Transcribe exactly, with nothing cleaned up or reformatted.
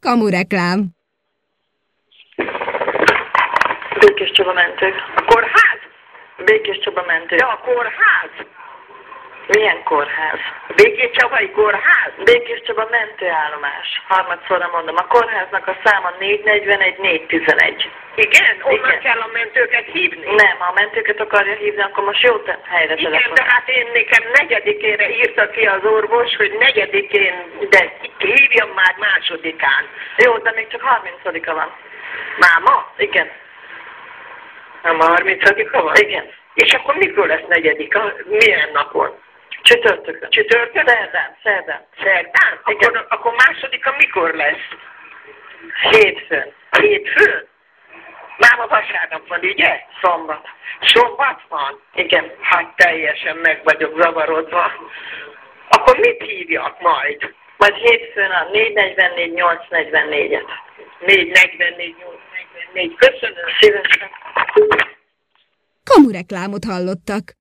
Kamureklám. Békés Csaba mentő. A kórház? Békés Csaba mentő. De a kórház? Milyen kórház? Békés Csabai kórház? Békés Csaba mentőállomás. Harmadszorra mondom, a kórháznak a száma négy negyvenegy négy tizenegy. Igen? Onnan Igen. kell a mentőket hívni? Nem, ha a mentőket akarja hívni, akkor most jó te- helyre Igen, telefonál. de hát én nekem negyedikére írta ki az orvos, hogy negyedikén, de hívjam már másodikán. Jó, de még csak harmincadika van. Máma? Igen. Nem a harmincadika van? Igen. És akkor mikor lesz negyedik? Milyen napon? Csütörtökön. Csütörtök? Szerdán, szerdán. Szerdán? Igen. Akkor, akkor másodika mikor lesz? Hétfőn. Hétfőn? Máma vasárnap van, ugye? Szombat. Szombat van? Igen. Hát teljesen meg vagyok zavarodva. Akkor mit hívjak majd? Majd hétfőn a négy negyvennégy nyolc negyvennégyet. négy negyvennégy nyolc negyvennégy. Köszönöm. Szívesen. Kamureklámot hallottak.